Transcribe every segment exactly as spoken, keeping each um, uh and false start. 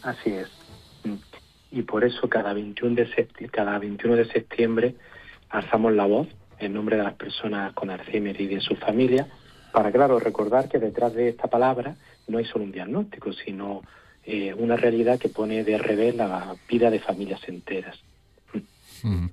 Así es. Y por eso cada veintiuno de septiembre, cada veintiuno de septiembre alzamos la voz en nombre de las personas con Alzheimer y de sus familias, para, claro, recordar que detrás de esta palabra no hay solo un diagnóstico, sino eh, una realidad que pone de revés la vida de familias enteras. Mm.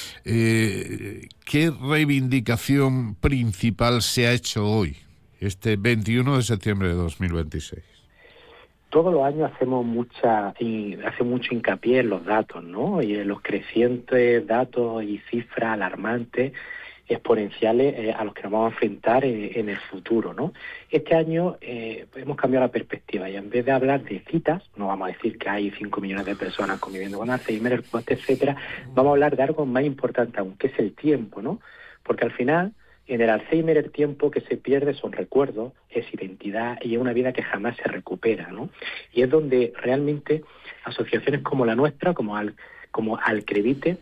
Eh, ¿Qué reivindicación principal se ha hecho hoy, este veintiuno de septiembre de dos mil veintiséis? Todos los años hacemos mucha, y hace mucho hincapié en los datos, ¿no? Y en los crecientes datos y cifras alarmantes, exponenciales eh, a los que nos vamos a enfrentar en, en el futuro, ¿no? Este año eh, hemos cambiado la perspectiva y en vez de hablar de citas, no vamos a decir que hay cinco millones de personas conviviendo con Alzheimer, el coste, etcétera, vamos a hablar de algo más importante aún, que es el tiempo, ¿no? Porque al final, en el Alzheimer, el tiempo que se pierde son recuerdos, es identidad y es una vida que jamás se recupera, ¿no? Y es donde realmente asociaciones como la nuestra, como Al, como Alcredite,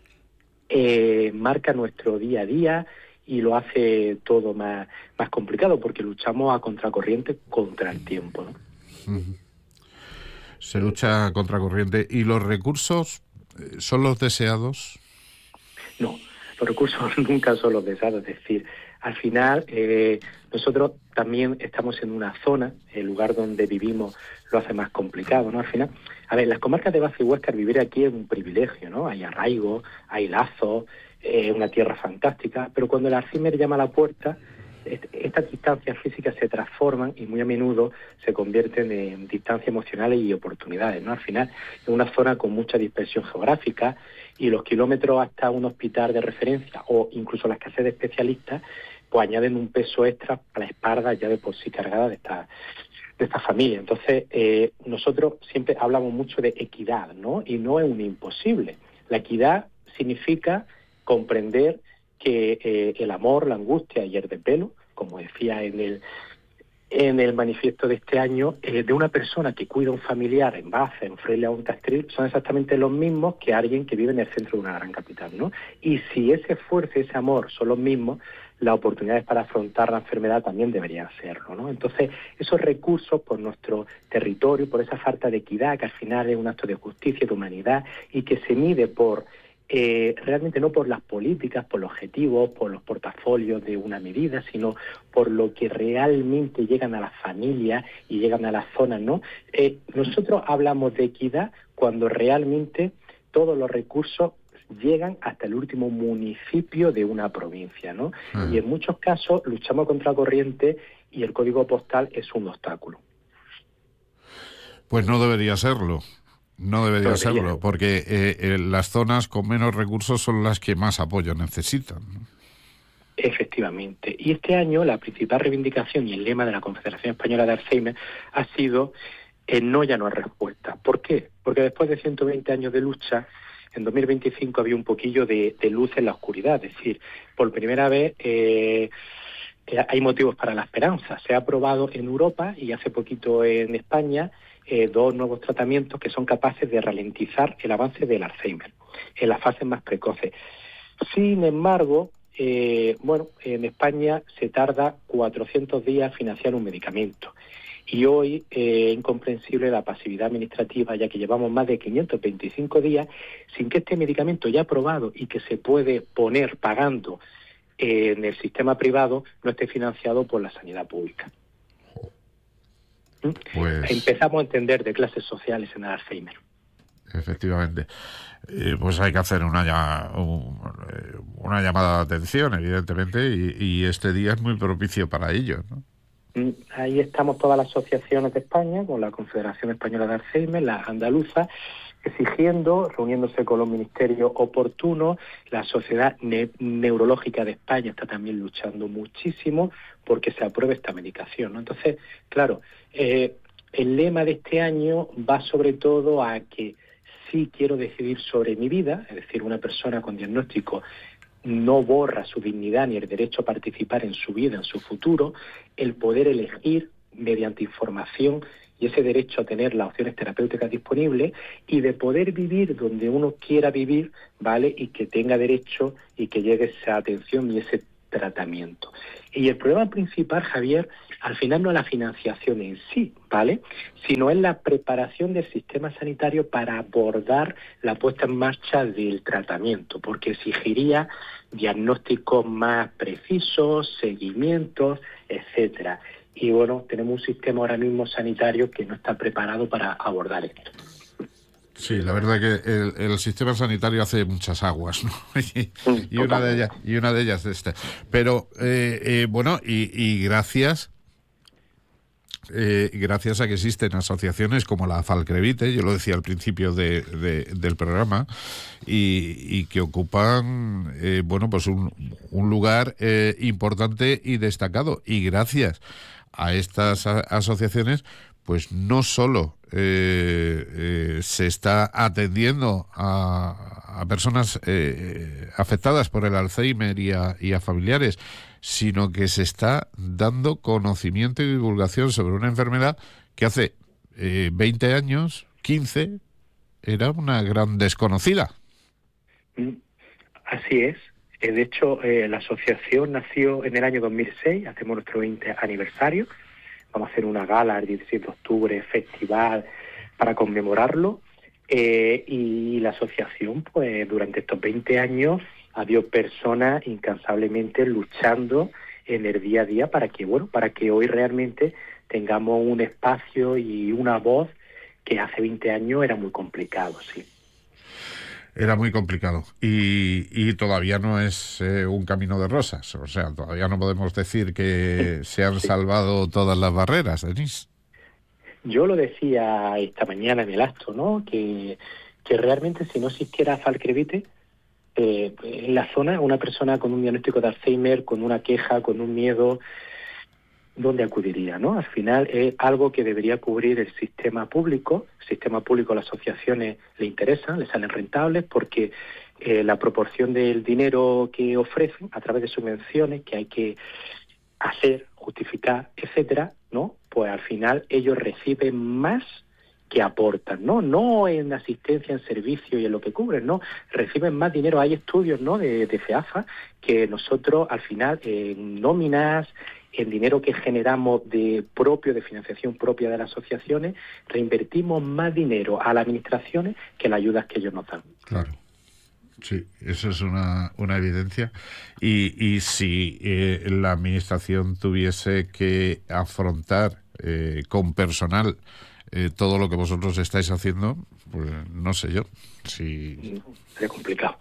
eh, marca nuestro día a día y lo hace todo más, más complicado, porque luchamos a contracorriente contra el tiempo, ¿no? Uh-huh. Se lucha a contracorriente. ¿Y los recursos son los deseados? No. Los recursos nunca son los deseados, es decir, al final eh, nosotros también estamos en una zona, el lugar donde vivimos lo hace más complicado, ¿no? Al final, a ver, las comarcas de Baza y Huéscar, vivir aquí es un privilegio, ¿no? Hay arraigo, hay lazos, eh, una tierra fantástica, pero cuando el Alzheimer llama a la puerta, estas distancias físicas se transforman y muy a menudo se convierten en distancias emocionales y oportunidades, ¿no? Al final, es una zona con mucha dispersión geográfica y los kilómetros hasta un hospital de referencia o incluso la escasez de especialistas, pues añaden un peso extra a la espalda ya de por sí cargada de esta, de esta familia. Entonces, eh, nosotros siempre hablamos mucho de equidad, ¿no? Y no es un imposible. La equidad significa comprender que eh, el amor, la angustia y el desvelo, como decía en el en el manifiesto de este año, eh, de una persona que cuida a un familiar en Baza, en Freile o en Castril, son exactamente los mismos que alguien que vive en el centro de una gran capital, ¿no? Y si ese esfuerzo y ese amor son los mismos, las oportunidades para afrontar la enfermedad también deberían serlo, ¿no? Entonces, esos recursos por nuestro territorio, por esa falta de equidad, que al final es un acto de justicia, de humanidad, y que se mide por Eh, realmente no por las políticas, por los objetivos, por los portafolios de una medida, sino por lo que realmente llegan a las familias y llegan a las zonas, ¿no? Eh, nosotros hablamos de equidad cuando realmente todos los recursos llegan hasta el último municipio de una provincia, ¿no? Uh-huh. Y en muchos casos luchamos contra corriente y el código postal es un obstáculo. Pues no debería serlo. No debería no serlo, porque eh, eh, las zonas con menos recursos son las que más apoyo necesitan. Efectivamente. Y este año la principal reivindicación y el lema de la Confederación Española de Alzheimer ha sido el no ya no es respuesta. ¿Por qué? Porque después de ciento veinte años de lucha, en dos mil veinticinco había un poquillo de, de luz en la oscuridad. Es decir, por primera vez eh, hay motivos para la esperanza. Se ha aprobado en Europa y hace poquito en España Eh, dos nuevos tratamientos que son capaces de ralentizar el avance del Alzheimer en las fases más precoces. Sin embargo, eh, bueno, en España se tarda cuatrocientos días financiar un medicamento. Y hoy eh, es incomprensible la pasividad administrativa, ya que llevamos más de quinientos veinticinco días sin que este medicamento ya aprobado y que se puede poner pagando eh, en el sistema privado no esté financiado por la sanidad pública. Pues empezamos a entender de clases sociales en el Alzheimer. Efectivamente. Eh, pues hay que hacer una, una llamada de atención, evidentemente, y, y este día es muy propicio para ello, ¿no? Ahí estamos todas las asociaciones de España, con la Confederación Española de Alzheimer, la andaluza, exigiendo, reuniéndose con los ministerios oportunos. La Sociedad Ne- Neurológica de España está también luchando muchísimo porque se apruebe esta medicación, ¿no? Entonces, claro, eh, el lema de este año va sobre todo a que sí quiero decidir sobre mi vida, es decir, una persona con diagnóstico no borra su dignidad ni el derecho a participar en su vida, en su futuro, el poder elegir mediante información y ese derecho a tener las opciones terapéuticas disponibles y de poder vivir donde uno quiera vivir, ¿vale? Y que tenga derecho y que llegue esa atención y ese tratamiento. Y el problema principal, Javier, al final no es la financiación en sí, ¿vale?, sino es la preparación del sistema sanitario para abordar la puesta en marcha del tratamiento, porque exigiría diagnósticos más precisos, seguimientos, etcétera. Y bueno, tenemos un sistema ahora mismo sanitario que no está preparado para abordar esto. Sí, la verdad que el, el sistema sanitario hace muchas aguas, ¿no? y, y una de ellas, y una de ellas es esta. Pero eh, eh, bueno, y, y gracias, eh, gracias a que existen asociaciones como la Falcrevite, yo lo decía al principio de, de, del programa, y, y que ocupan, eh, bueno, pues un, un lugar eh, importante y destacado. Y gracias a estas a, asociaciones, pues no solo eh, eh, se está atendiendo a, a personas eh, afectadas por el Alzheimer y a, y a familiares, sino que se está dando conocimiento y divulgación sobre una enfermedad que hace eh, veinte años, quince, era una gran desconocida. Así es. De hecho, eh, la asociación nació en el año dos mil seis, hacemos nuestro veinte aniversario. Vamos a hacer una gala el diecisiete de octubre, festival, para conmemorarlo. Eh, y la asociación, pues durante estos veinte años, ha habido personas incansablemente luchando en el día a día para que, bueno, para que hoy realmente tengamos un espacio y una voz que hace veinte años era muy complicado, sí. Era muy complicado y, y todavía no es eh, un camino de rosas, o sea, todavía no podemos decir que se han sí. salvado todas las barreras, Denis. Yo lo decía esta mañana en el acto, ¿no?, que, que realmente si no existiera Falcrevite, eh, en la zona, una persona con un diagnóstico de Alzheimer, con una queja, con un miedo, ¿dónde acudiría, no? Al final es algo que debería cubrir el sistema público. El sistema público, las asociaciones le interesan, le salen rentables porque eh, la proporción del dinero que ofrecen a través de subvenciones que hay que hacer, justificar, etcétera, ¿no?, pues al final ellos reciben más que aportan, ¿no? No en asistencia, en servicio y en lo que cubren, ¿no? Reciben más dinero. Hay estudios, ¿no?, de, de FEAFA que nosotros al final en nóminas, en dinero que generamos de propio, de financiación propia de las asociaciones, reinvertimos más dinero a las administraciones que las ayudas que ellos nos dan. Claro. Sí, eso es una, una evidencia. Y, y si eh, la administración tuviese que afrontar eh, con personal eh, todo lo que vosotros estáis haciendo, pues no sé yo si... Sería complicado.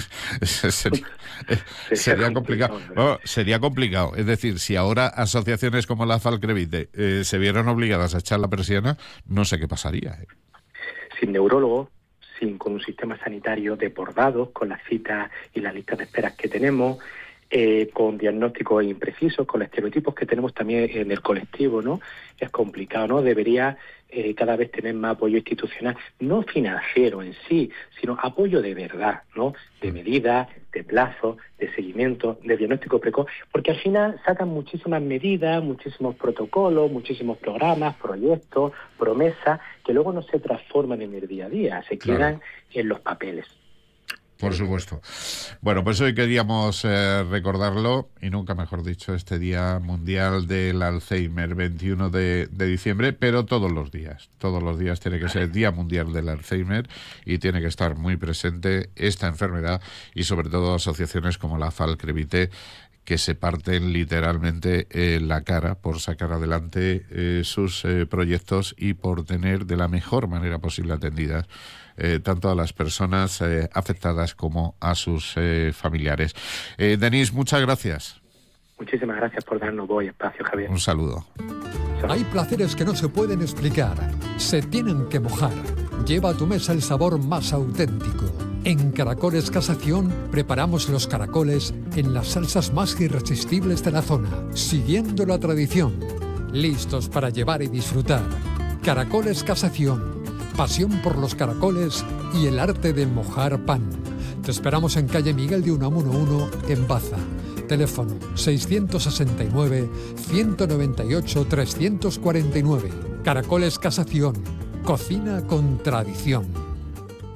sería, sería complicado. Oh, sería complicado. Es decir, si ahora asociaciones como la Falcrevite eh, se vieran obligadas a echar la persiana, no sé qué pasaría. ¿eh? Sin neurólogos, sin con un sistema sanitario desbordado, con las citas y las listas de esperas que tenemos, eh, con diagnósticos imprecisos, con los estereotipos que tenemos también en el colectivo, ¿no? Es complicado, ¿no? Debería eh, cada vez tener más apoyo institucional, no financiero en sí, sino apoyo de verdad, ¿no? De medidas, de plazos, de seguimiento, de diagnóstico precoz, porque al final sacan muchísimas medidas, muchísimos protocolos, muchísimos programas, proyectos, promesas, que luego no se transforman en el día a día, se quedan claro. en los papeles. Por supuesto. Bueno, pues hoy queríamos eh, recordarlo, y nunca mejor dicho, este Día Mundial del Alzheimer, veintiuno de diciembre, pero todos los días, todos los días tiene que ser Día Mundial del Alzheimer y tiene que estar muy presente esta enfermedad y sobre todo asociaciones como la Falcrevite, que se parten literalmente eh, la cara por sacar adelante eh, sus eh, proyectos y por tener de la mejor manera posible atendidas eh, tanto a las personas eh, afectadas como a sus eh, familiares. Eh, Denis, muchas gracias. Muchísimas gracias por darnos voz y espacio, Javier. Un saludo. Hay placeres que no se pueden explicar, se tienen que mojar. Lleva a tu mesa el sabor más auténtico. En Caracoles Casación preparamos los caracoles en las salsas más irresistibles de la zona, siguiendo la tradición. Listos para llevar y disfrutar. Caracoles Casación. Pasión por los caracoles y el arte de mojar pan. Te esperamos en calle Miguel de Unamuno uno, en Baza. Teléfono seiscientos sesenta y nueve, ciento noventa y ocho, trescientos cuarenta y nueve. Caracoles Casación. Cocina con tradición.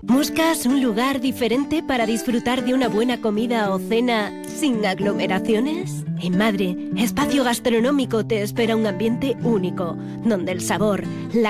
¿Buscas un lugar diferente para disfrutar de una buena comida o cena sin aglomeraciones? En Madre, Espacio Gastronómico te espera un ambiente único, donde el sabor, la